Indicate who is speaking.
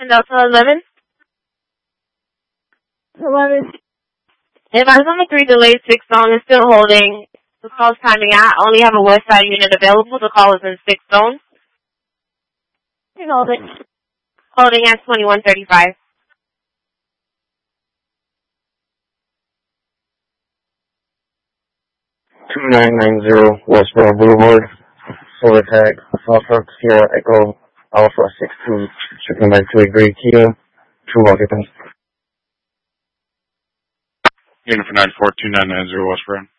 Speaker 1: Delta 11.
Speaker 2: 11.
Speaker 1: Advise on the 3 delayed 6 zone is still holding. The call's timing out. Only have a west side unit available. The call is in 6 zone.
Speaker 2: Holding.
Speaker 1: Holding at 2135.
Speaker 3: 2990 Westboro Boulevard. Solar tag. Alpha Sierra Echo Alpha 62. Shipping back to a Grey Kia. True occupants.
Speaker 4: Unit for 942990 Westboro.